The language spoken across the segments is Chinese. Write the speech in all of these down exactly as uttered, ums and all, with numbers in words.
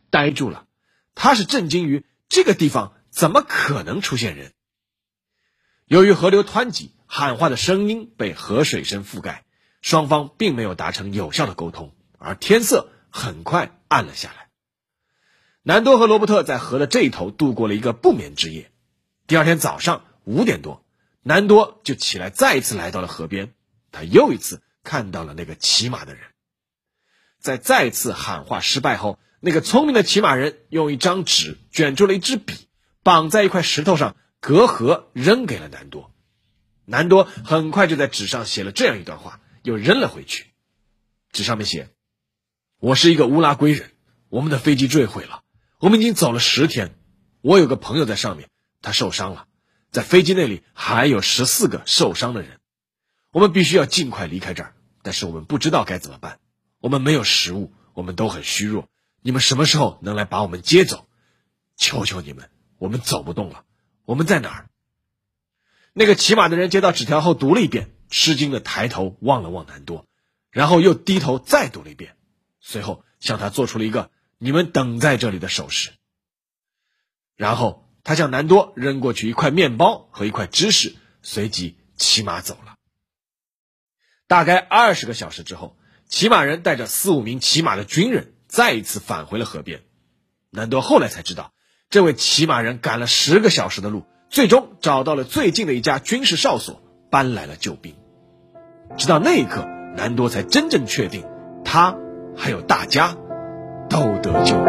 呆住了，他是震惊于这个地方怎么可能出现人。由于河流湍急，喊话的声音被河水声覆盖，双方并没有达成有效的沟通，而天色很快暗了下来。南多和罗伯特在河的这一头度过了一个不眠之夜。第二天早上五点多，南多就起来再一次来到了河边，他又一次看到了那个骑马的人。在再次喊话失败后，那个聪明的骑马人用一张纸卷出了一支笔，绑在一块石头上，隔河扔给了南多。南多很快就在纸上写了这样一段话，又扔了回去。纸上面写：我是一个乌拉圭人，我们的飞机坠毁了，我们已经走了十天，我有个朋友在上面，他受伤了，在飞机那里还有十四个受伤的人，我们必须要尽快离开这儿，但是我们不知道该怎么办，我们没有食物，我们都很虚弱，你们什么时候能来把我们接走？求求你们，我们走不动了，我们在哪儿？那个骑马的人接到纸条后读了一遍，吃惊的抬头望了望南多，然后又低头再读了一遍，随后向他做出了一个你们等在这里的手势。然后他向南多扔过去一块面包和一块芝士，随即骑马走了。大概二十个小时之后，骑马人带着四五名骑马的军人再一次返回了河边。南多后来才知道，这位骑马人赶了十个小时的路，最终找到了最近的一家军事哨所，搬来了救兵。直到那一刻，南多才真正确定，他还有大家都得救。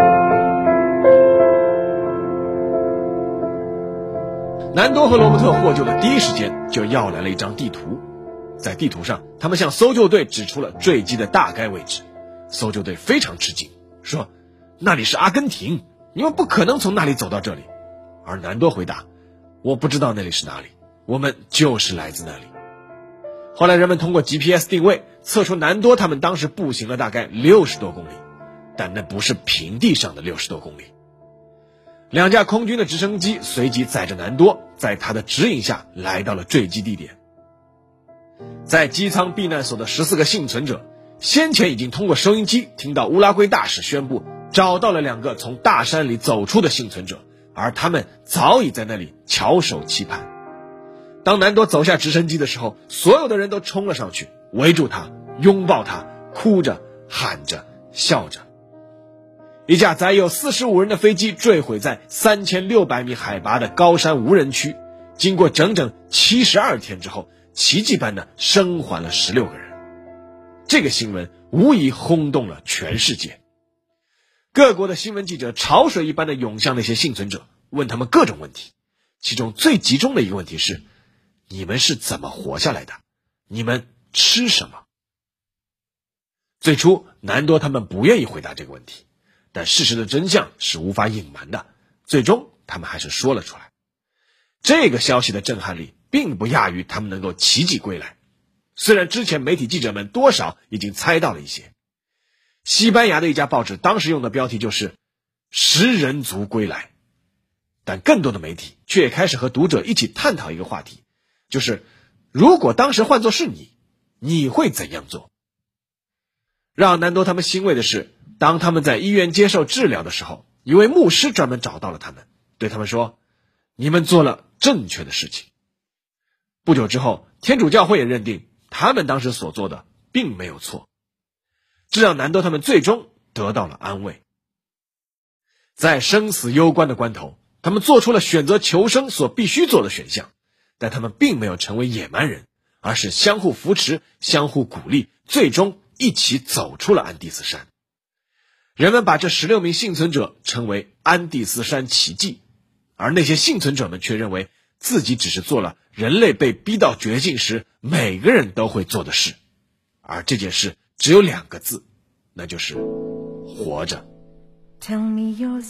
南多和罗伯特获救的第一时间就要来了一张地图，在地图上，他们向搜救队指出了坠机的大概位置。搜救队非常吃惊，说：那里是阿根廷，你们不可能从那里走到这里。而南多回答：我不知道那里是哪里，我们就是来自那里。后来人们通过 G P S 定位测出南多他们当时步行了大概六十多公里，但那不是平地上的六十多公里。两架空军的直升机随即载着南多，在他的指引下来到了坠机地点。在机舱避难所的十四个幸存者先前已经通过收音机听到乌拉圭大使宣布找到了两个从大山里走出的幸存者，而他们早已在那里翘首期盼。当南多走下直升机的时候，所有的人都冲了上去，围住他，拥抱他，哭着喊着笑着。一架载有四十五人的飞机坠毁在三千六百米海拔的高山无人区，经过整整七十二天之后，奇迹般的生还了十六个人。这个新闻无疑轰动了全世界。各国的新闻记者潮水一般的涌向那些幸存者，问他们各种问题。其中最集中的一个问题是：你们是怎么活下来的？你们吃什么？最初南多他们不愿意回答这个问题，但事实的真相是无法隐瞒的，最终他们还是说了出来。这个消息的震撼力并不亚于他们能够奇迹归来，虽然之前媒体记者们多少已经猜到了一些。西班牙的一家报纸当时用的标题就是食人族归来，但更多的媒体却开始和读者一起探讨一个话题，就是如果当时换作是你，你会怎样做？让南多他们欣慰的是，当他们在医院接受治疗的时候，一位牧师专门找到了他们，对他们说：你们做了正确的事情。不久之后，天主教会也认定他们当时所做的并没有错，这让南多他们最终得到了安慰。在生死攸关的关头，他们做出了选择求生所必须做的选项，但他们并没有成为野蛮人，而是相互扶持，相互鼓励，最终一起走出了安第斯山。人们把这十六名幸存者称为安第斯山奇迹，而那些幸存者们却认为自己只是做了人类被逼到绝境时每个人都会做的事，而这件事只有两个字，那就是活着。 Tell me your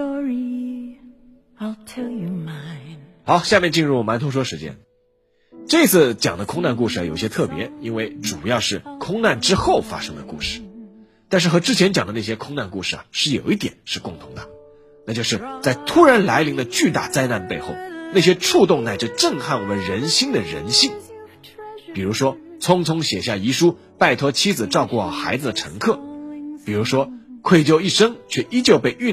story, I'll tell you mine。 好，下面进入蛮兔说时间。这次讲的空难故事有些特别，因为主要是空难之后发生的故事，但是和之前讲的那些空难故事啊，是有一点是共同的，那就是在突然来临的巨大灾难背后，那些触动乃至震撼我们人心的人性。比如说匆匆写下遗书拜托妻子照顾好孩子的乘客，比如说愧疚一生却依旧被遇